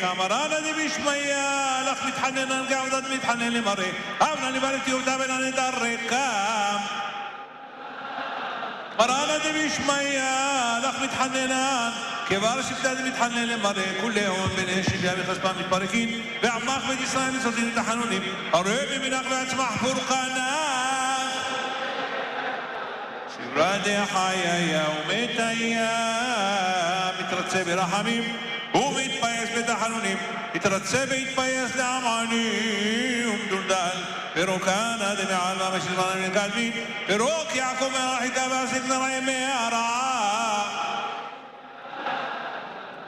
אמרנה דבישמיה לך מתחננן געודת מתחנן למראה אבנה נבלת יהודה בנה נדרקם אמרנה דבישמיה לך מתחננן כבר שבתת מתחנן למראה כולי הון בני שביה וחספם מתפרקין ועמך בית ישראל לסותין את החנונים הרבי מנח ועצמח פורקנה שברה דחיה ומתיה מתרצה ברחמים ומתפייס בתחנונים מתרצה והתפייס לעמני ומדולדל ורוקנה דמעל משל זמן מקדמין ורוק יעקב מהחידה והסיק נראה מהרעה